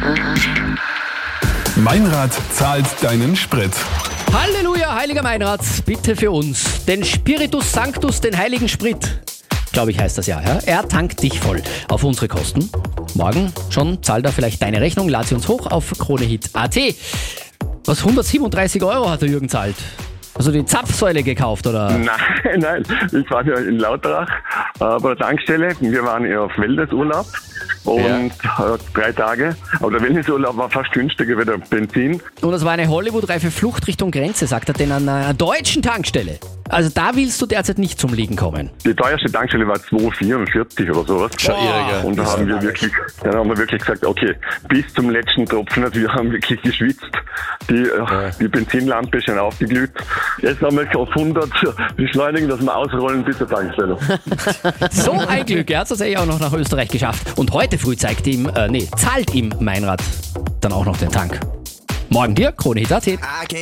Meinrad zahlt deinen Sprit. Halleluja, heiliger Meinrad, bitte für uns. Den Spiritus Sanctus, den heiligen Sprit. Glaube ich, heißt das ja. Er tankt dich voll auf unsere Kosten. Morgen schon zahlt er vielleicht deine Rechnung. Lad sie uns hoch auf KroneHit.at. Was, 137 € hat der Jürgen zahlt? Hast du die Zapfsäule gekauft, oder? Nein. Ich war ja in Lauterach bei der Tankstelle. Wir waren ja auf Wellnessurlaub und 3 Tage. Aber der Wellnessurlaub war fast günstiger wie der Benzin. Und das war eine Hollywood-reife Flucht Richtung Grenze, sagt er denn an einer deutschen Tankstelle. Also da willst du derzeit nicht zum Liegen kommen. Die teuerste Tankstelle war 2,44 oder sowas. Schon irre. Und da haben wir wirklich gesagt, okay, bis zum letzten Tropfen. Also wir haben wirklich geschwitzt. Die Benzinlampe ist schon aufgeglüht. Jetzt haben wir auf 100 beschleunigen, dass wir ausrollen bis zur Tankstelle. So ein Glück, er hat es tatsächlich auch noch nach Österreich geschafft. Und heute früh zahlt ihm Meinrad dann auch noch den Tank. Morgen dir, KroneHit.at.